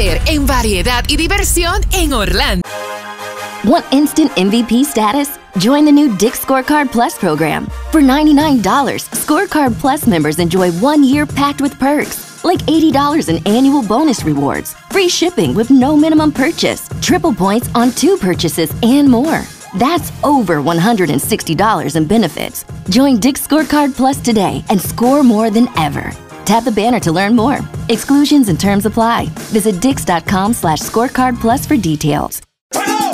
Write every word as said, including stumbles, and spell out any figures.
líder en variedad y diversión en Orlando. Want instant M V P status? Join the new Dick's Scorecard Plus program. For ninety-nine dollars, Scorecard Plus members enjoy one year packed with perks, like eighty dollars in annual bonus rewards, free shipping with no minimum purchase, triple points on two purchases, and more. That's over one hundred sixty dollars in benefits. Join Dick's Scorecard Plus today and score more than ever. Tap the banner to learn more. Exclusions and terms apply. Visit dix dot com slash scorecard plus for details.